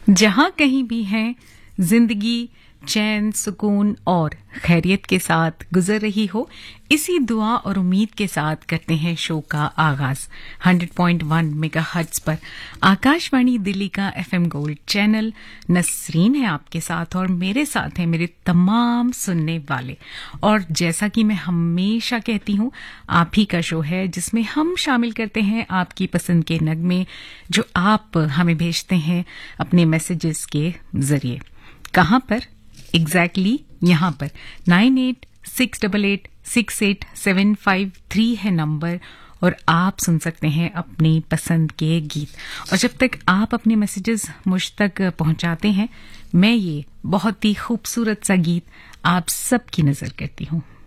जहां कहीं भी हैं जिंदगी चैन सुकून और खैरियत के साथ गुजर रही हो, इसी दुआ और उम्मीद के साथ करते हैं शो का आगाज 100.1 मेगाहर्ट्ज पर। आकाशवाणी दिल्ली का एफएम गोल्ड चैनल। नसरीन है आपके साथ और मेरे साथ हैं मेरे तमाम सुनने वाले। और जैसा कि मैं हमेशा कहती हूं, आप ही का शो है जिसमें हम शामिल करते हैं आपकी पसंद के नगमे जो आप हमें भेजते हैं अपने मैसेजेस के जरिए। कहां पर एग्जैक्टली यहाँ पर 9868868753 है नंबर और आप सुन सकते हैं अपनी पसंद के गीत। और जब तक आप अपने मैसेजेस मुझ तक पहुंचाते हैं, मैं ये बहुत ही खूबसूरत सा गीत आप सबकी नजर करती हूँ।